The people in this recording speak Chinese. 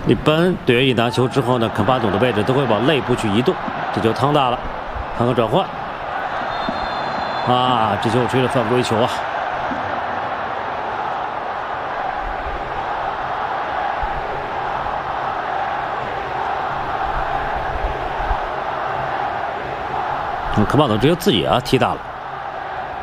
一般队员一拿球之后呢，肯巴努的位置都会往内部去移动，这球汤大了，看看转换。啊，这球吹了犯规球啊！肯巴努只有自己踢大了。